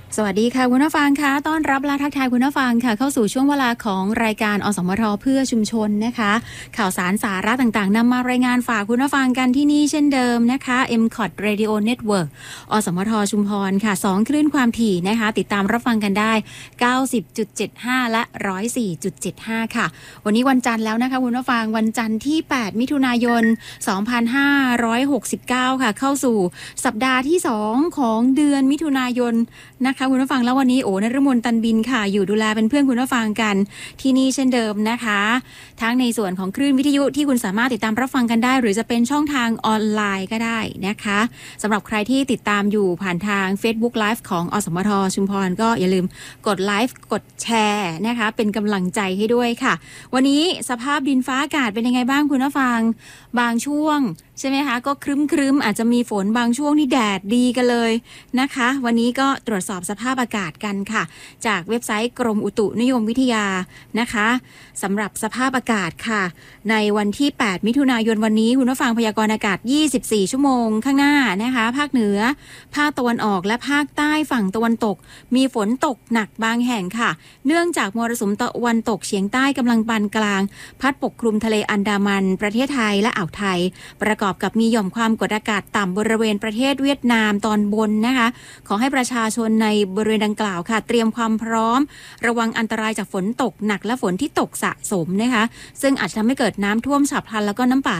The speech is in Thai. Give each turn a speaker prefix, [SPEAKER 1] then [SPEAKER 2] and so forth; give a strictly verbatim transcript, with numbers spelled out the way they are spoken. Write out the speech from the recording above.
[SPEAKER 1] สวัสดีค่ะคุณผู้ฟังคะต้อนรับและทักทายคุณผู้ฟังค่ะเข้าสู่ช่วงเวลาของรายการอสมทเพื่อชุมชนนะคะข่าวสารสาระต่างๆนำมารายงานฝากคุณผู้ฟังกันที่นี่เช่นเดิมนะคะ เอ็ม ซี โอ ที Radio Network อสมทชุมพรค่ะสองคลื่นความถี่นะคะติดตามรับฟังกันได้ เก้าสิบจุดเจ็ดห้า และ หนึ่งร้อยสี่จุดเจ็ดห้า ค่ะวันนี้วันจันทร์แล้วนะคะคุณผู้ฟังวันจันทร์ที่แปดมิถุนายนสองพันห้าร้อยหกสิบเก้าค่ะเข้าสู่สัปดาห์ที่สองของเดือนมิถุนายนนะคะคุณผู้ฟังแล้ววันนี้โอ้นฤมลตันบินค่ะอยู่ดูแลเป็นเพื่อนคุณผู้ฟังกันที่นี่เช่นเดิมนะคะทั้งในส่วนของคลื่นวิทยุที่คุณสามารถติดตามรับฟังกันได้หรือจะเป็นช่องทางออนไลน์ก็ได้นะคะสำหรับใครที่ติดตามอยู่ผ่านทาง Facebook Live ของอสมทชุมพรก็อย่าลืมกดไลฟ์กดแชร์นะคะเป็นกำลังใจให้ด้วยค่ะวันนี้สภาพดินฟ้าอากาศเป็นยังไงบ้างคุณผู้ฟังบางช่วงใช่ไหมคะก็ครึ้มๆอาจจะมีฝนบางช่วงที่แดดดีกันเลยนะคะวันนี้ก็ตรวจสอบสภาพอากาศกันค่ะจากเว็บไซต์กรมอุตุนิยมวิทยานะคะสำหรับสภาพอากาศค่ะในวันที่แปดมิถุนายนวันนี้คุณผู้ฟังพยากรณ์อากาศยี่สิบสี่ชั่วโมงข้างหน้านะคะภาคเหนือภาคตะวันออกและภาคใต้ฝั่งตะวันตกมีฝนตกหนักบางแห่งค่ะเนื่องจากมรสุมตะวันตกเฉียงใต้กำลังปานกลางพัดปกคลุมทะเลอันดามันประเทศไทยและอ่าวไทยประกอบกับมีหย่อมความกดอากาศต่ำบริเวณประเทศเวียดนามตอนบนนะคะขอให้ประชาชนในบริเวณดังกล่าวค่ะเตรียมความพร้อมระวังอันตรายจากฝนตกหนักและฝนที่ตกสะสมนะคะซึ่งอาจจะทำให้เกิดน้ำท่วมฉับพลันแล้วก็น้ำป่า